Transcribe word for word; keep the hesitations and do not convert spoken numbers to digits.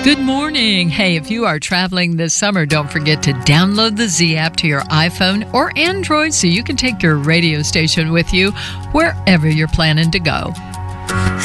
Good morning. Hey, if you are traveling this summer, don't forget to download the Z app to your iPhone or Android so you can take your radio station with you wherever you're planning to go.